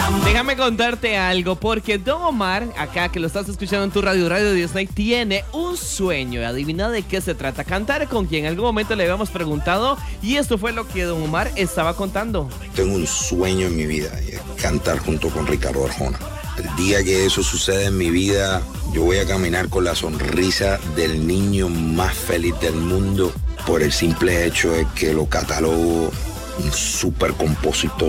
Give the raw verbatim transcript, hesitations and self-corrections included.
Déjame contarte algo, porque Don Omar, acá que lo estás escuchando en tu radio, Radio Disney, tiene un sueño. Adivina de qué se trata. Cantar con quien en algún momento le habíamos preguntado, y esto fue lo que Don Omar estaba contando. Tengo un sueño en mi vida, y es cantar junto con Ricardo Arjona. El día que eso suceda en mi vida, yo voy a caminar con la sonrisa del niño más feliz del mundo, por el simple hecho de que lo catalogo un super compositor.